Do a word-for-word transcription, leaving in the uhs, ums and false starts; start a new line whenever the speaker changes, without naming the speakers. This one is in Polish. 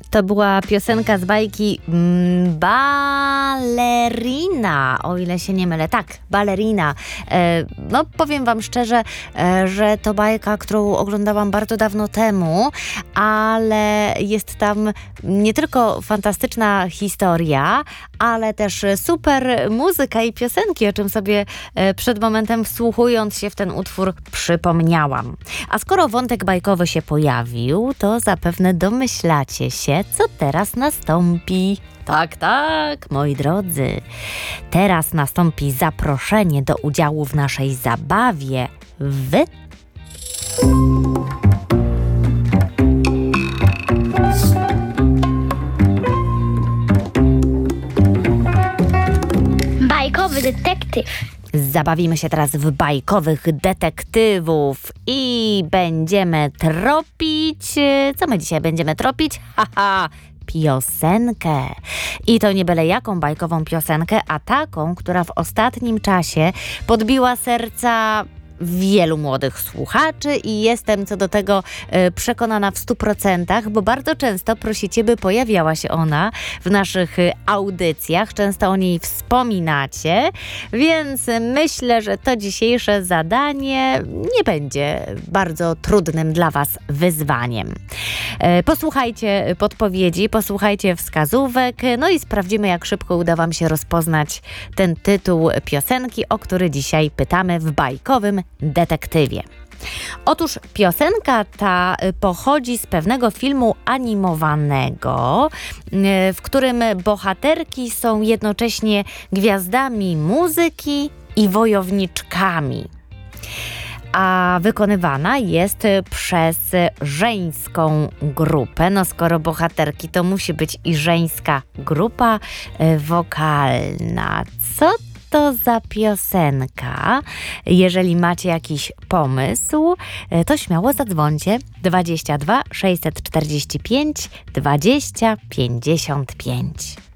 To była piosenka z bajki mm, Ballerina, o ile się nie mylę. Tak, Ballerina. E, no powiem wam szczerze, e, że to bajka, którą oglądałam bardzo dawno temu, ale jest tam nie tylko fantastyczna historia, ale też super muzyka i piosenki, o czym sobie e, przed momentem wsłuchując się w ten utwór przypomniałam. A skoro wątek bajkowy się pojawił, to zapewne domyślacie się, co teraz nastąpi. Tak, tak, moi drodzy. Teraz nastąpi zaproszenie do udziału w naszej zabawie w...
Bajkowy detektyw.
Zabawimy się teraz w bajkowych detektywów i będziemy tropić... Co my dzisiaj będziemy tropić? Haha, piosenkę. I to nie byle jaką bajkową piosenkę, a taką, która w ostatnim czasie podbiła serca wielu młodych słuchaczy i jestem co do tego y, przekonana w stu procentach, bo bardzo często prosicie, by pojawiała się ona w naszych y, audycjach. Często o niej wspominacie, więc myślę, że to dzisiejsze zadanie nie będzie bardzo trudnym dla was wyzwaniem. Y, posłuchajcie podpowiedzi, posłuchajcie wskazówek, no i sprawdzimy, jak szybko uda wam się rozpoznać ten tytuł piosenki, o który dzisiaj pytamy w bajkowym detektywie. Otóż piosenka ta pochodzi z pewnego filmu animowanego, w którym bohaterki są jednocześnie gwiazdami muzyki i wojowniczkami. A wykonywana jest przez żeńską grupę. No skoro bohaterki, to musi być i żeńska grupa wokalna. Co to za piosenka? Jeżeli macie jakiś pomysł, to śmiało zadzwońcie dwadzieścia dwa sześćset czterdzieści pięć dwadzieścia pięćdziesiąt pięć.